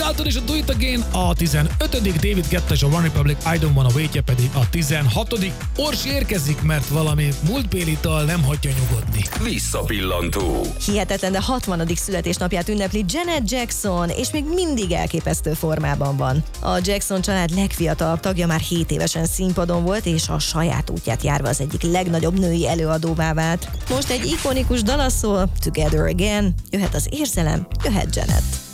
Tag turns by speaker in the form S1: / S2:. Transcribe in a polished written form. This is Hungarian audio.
S1: Dalton és a Do It Again a 15. David Guetta és a One Republic I Don't Wanna Wait pedig a 16. Orsi érkezik, mert valami múltbélital nem hagyja nyugodni.
S2: Visszapillantó.
S3: Hihetetlen, de 60. születésnapját ünnepli Janet Jackson, és még mindig elképesztő formában van. A Jackson család legfiatalabb tagja már 7 évesen színpadon volt, és a saját útját járva az egyik legnagyobb női előadóvá vált. Most egy ikonikus dala szól, Together Again, jöhet az érzelem, jöhet Janet.